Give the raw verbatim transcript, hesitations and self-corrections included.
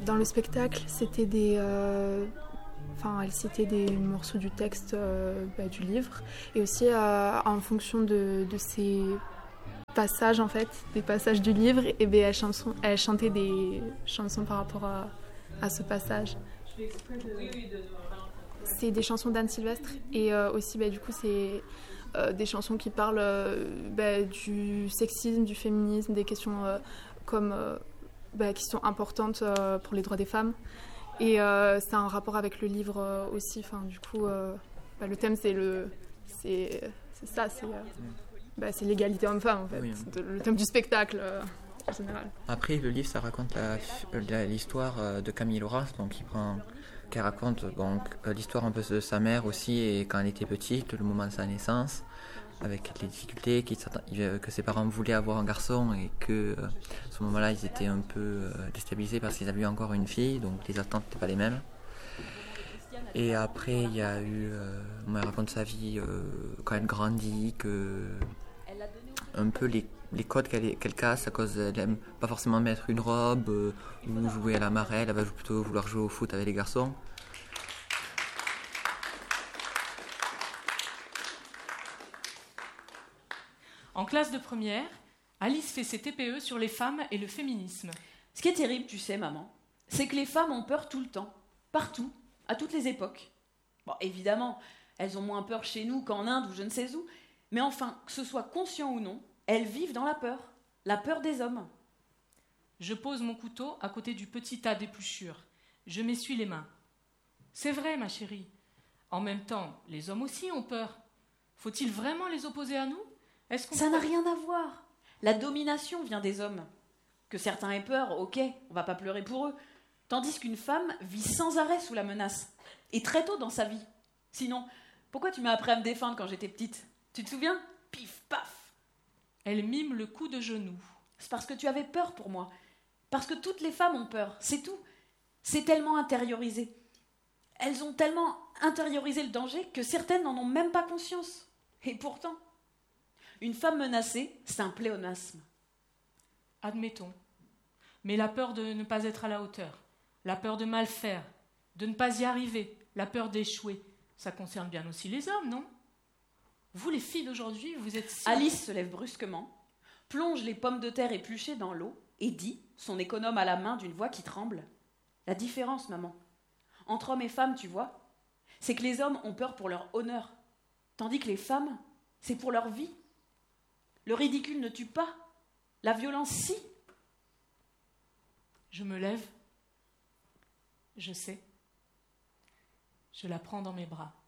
Dans le spectacle, c'était des... Euh, enfin, elle citait des morceaux du texte euh, bah, du livre. Et aussi, euh, en fonction de, de ces passages, en fait, des passages du livre, et bien, elle, chanson, elle chantait des chansons par rapport à, à ce passage. C'est des chansons d'Anne Sylvestre. Et euh, aussi, bah, du coup, c'est... Euh, des chansons qui parlent euh, bah, du sexisme, du féminisme, des questions euh, comme, euh, bah, qui sont importantes euh, pour les droits des femmes. Et euh, c'est un rapport avec le livre euh, aussi. Enfin, du coup, euh, bah, le thème, c'est, le, c'est, c'est ça, c'est, euh, bah, c'est l'égalité homme-femme, en fait. Oui. C'est le thème du spectacle, euh, en général. Après, le livre, ça raconte la, la, l'histoire de Camille Laurence, donc qui prend... qui raconte donc, l'histoire un peu de sa mère aussi, et quand elle était petite, le moment de sa naissance, avec les difficultés, que ses parents voulaient avoir un garçon et que à ce moment-là, ils étaient un peu déstabilisés parce qu'ils avaient eu encore une fille, donc les attentes n'étaient pas les mêmes. Et après, il y a eu... Euh, elle raconte sa vie euh, quand elle grandit, que un peu les, les codes qu'elle, qu'elle casse à cause qu'elle n'aime pas forcément mettre une robe euh, ou jouer à la marelle, elle va plutôt vouloir jouer au foot avec les garçons. En classe de première, Alice fait ses T P E sur les femmes et le féminisme. Ce qui est terrible, tu sais, maman, c'est que les femmes ont peur tout le temps, partout, à toutes les époques. Bon, évidemment, elles ont moins peur chez nous qu'en Inde ou je ne sais où, mais enfin, que ce soit conscient ou non, elles vivent dans la peur, la peur des hommes. Je pose mon couteau à côté du petit tas d'épluchures. Je m'essuie les mains. C'est vrai, ma chérie. En même temps, les hommes aussi ont peur. Faut-il vraiment les opposer à nous ? Est-ce qu'on Ça peut... n'a rien à voir. La domination vient des hommes. Que certains aient peur, ok, on va pas pleurer pour eux. Tandis qu'une femme vit sans arrêt sous la menace. Et très tôt dans sa vie. Sinon, pourquoi tu m'as appris à me défendre quand j'étais petite ? Tu te souviens ? Pif, paf. Elle mime le coup de genou. C'est parce que tu avais peur pour moi. Parce que toutes les femmes ont peur, c'est tout. C'est tellement intériorisé. Elles ont tellement intériorisé le danger que certaines n'en ont même pas conscience. Et pourtant... Une femme menacée, c'est un pléonasme. Admettons. Mais la peur de ne pas être à la hauteur, la peur de mal faire, de ne pas y arriver, la peur d'échouer, ça concerne bien aussi les hommes, non ? Vous, les filles d'aujourd'hui, vous êtes... Si... Alice se lève brusquement, plonge les pommes de terre épluchées dans l'eau et dit, son économe à la main d'une voix qui tremble, « La différence, maman, entre hommes et femmes, tu vois, c'est que les hommes ont peur pour leur honneur, tandis que les femmes, c'est pour leur vie. Le ridicule ne tue pas, la violence si. » Je me lève, je sais, je la prends dans mes bras.